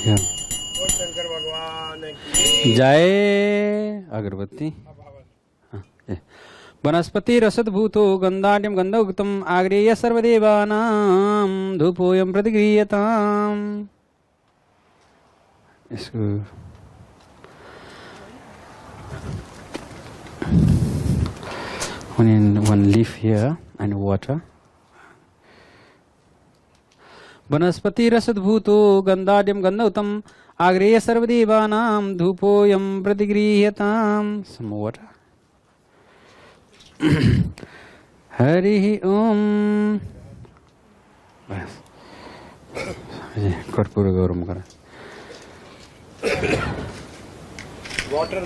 और शंकर भगवान की जय। अगरबत्ती। वनस्पति रसद्भूतो गंधाढ्यं गंधौक्तम् आग्रेय सर्वदेवानां धूपोऽयं प्रतिगृह्यताम्। इसको one leaf here and water. वनस्पति रसद्भूतो गंधाढ्यं गंधौक्तम् आग्रेय सर्वदेवानां धूपोऽयं प्रतिगृह्यताम्। Some water. हरि ओम। बस कर्पूर गौरम कर। वाटर।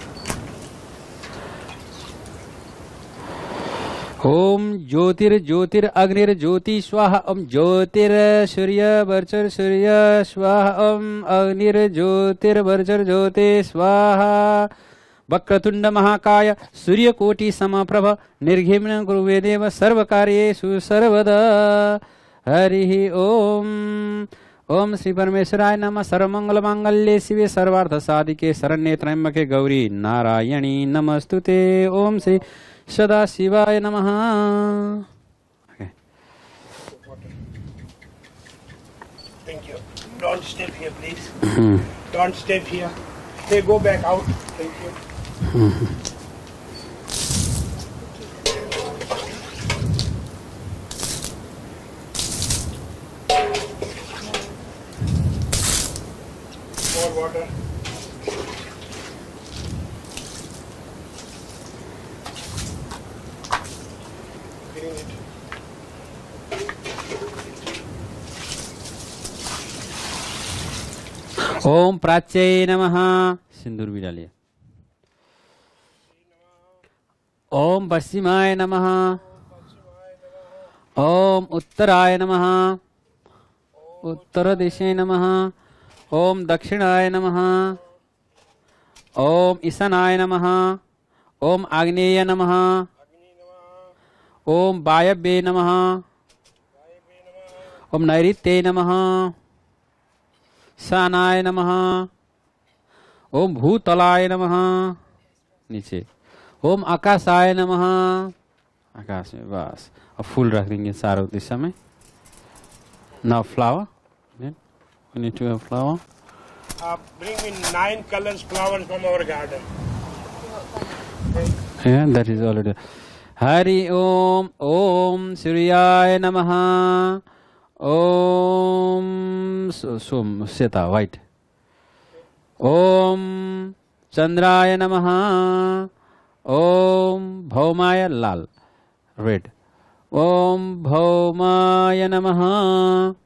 ओम ज्योतिर्ज्योतिर अग्निर्ज्योति स्वाहा। ओम ज्योतिर्सूर्य वर्चर सूर्य स्वाहा। ओम अग्निर्ज्योतिर्वर्चर ज्योति स्वाहा। वक्रतुंड महाकाय सूर्यकोटि समप्रभ निर्घिम्न कुरु देव सर्वकार्येषु सर्वदा। हरि ओम। ओम श्री परमेश्वराय नमः। सर्वमंगल मांगल्ये शिवे सर्वार्थ साधिके शरण्ये त्र्यंबके गौरी नारायणी नमस्तुते। ओम श्री सदा शिवाय नमः। Thank you. Don't step here, please. Don't step here. Hey, go back out. Thank you. More water. Clean it. Om प्राच्यै नमः। सिंदूर भी डालिए। ओम पश्चिमाय नमः। ओम उत्तराय नमः। उत्तर दिशे नमः। ओम दक्षिणाय नमः। ओम ईशानाय नमः। ओम आग्नेय नमः। ओम वायव्ये नमः। ओम नैऋत्ये नमः। शानाय नमः। ओम भूतलाय नमः। नीचे ओम आकाशाय नमः। आकाश में बस अब फूल रख देंगे चारों दिशा में। Now flower. We need to have flower. Bring me 9 colors flowers from our garden. Yeah, that is already. Hari Om. Om Suryaय नमः। Om Seta white. Om Chandraय नमः। Om Bhaumaya लाल red. Om Bhaumaya नमः।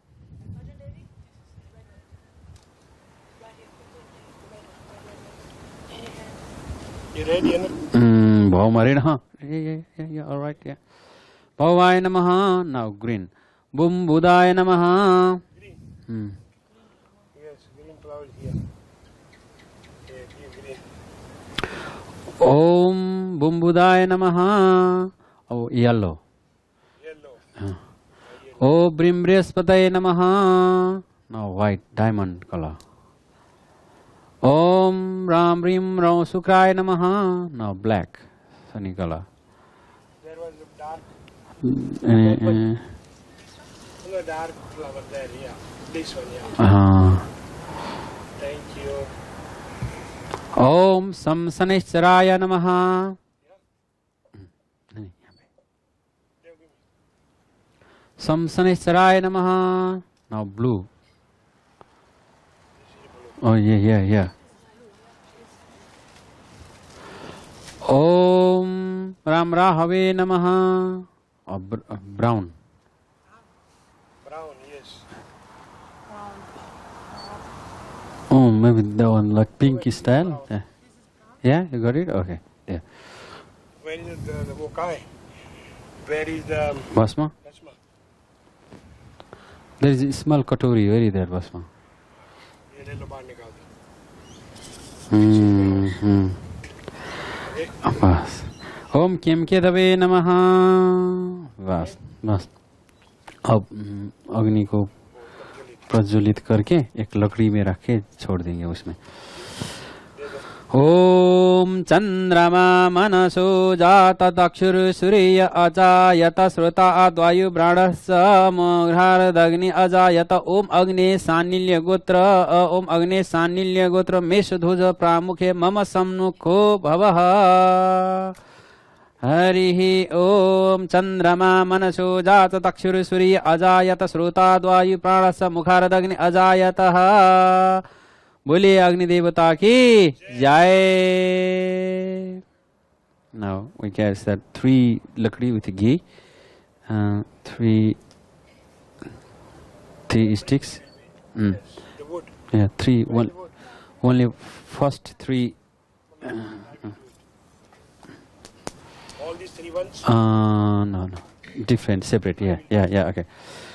You ready? Bhaumarin, huh? Yeah, all right, yeah. Bhavaya namaha. Now green. Bum Budaya namaha. Green. Yes, green flowers here. Yeah, green. Om Bum Budaya namaha. Oh, yellow. Yellow. Oh, Brimbrihaspataye namaha. Now white, diamond color. Om Ram Rim Ram Sukraya namaha. Now black, sunny color. There was a dark, dark flower there, yeah. This one, yeah. Thank you. Om Samsanishcharaya namaha. Samsanishcharaya namaha. Now blue. Oh yeah. Om Ram Rahave namaha. Brown. Brown, yes. Oh, maybe that one like pinky style. Yeah, you got it. Okay. Yeah. Where is the vokai? Where is the Basma. Basma? There is a small katori. Where is that Basma? ये ले लो बाहर निकाल दो। बस ओम किम के दबे नमः। बस अब अग्नि को प्रज्वलित करके एक लकड़ी में रख के छोड़ देंगे उसमें। ओम चंद्रमा मनसो जात दक्षुर सूर्य अजायत श्रोता अद्वायु ब्राणस्मघ्रारदग्नि अजायत। ओम अग्ने सानिल्य गोत्र ओम अग्ने सानिल्य गोत्र मेषध्वज प्रामुखे मम सम्मुखो भवः। हरिः ओम चंद्रमा मनसो जात दक्षुर सूर्य अजायत श्रोता अद्वायु प्राणस्मघ्रारदग्नि अजायतः। बोलिए अग्नि देवता की जय। Now we catch that 3 lakdi with ghee, 3 sticks. The wood. Yeah, 3. Only first 3. All these 3 ones. No, different, separate. Yeah. Okay.